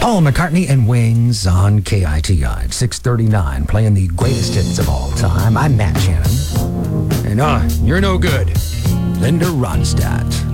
Paul McCartney and Wings on KITI at 6:39, playing the greatest hits of all time. I'm Matt Shannon. And you're no good. Linda Ronstadt.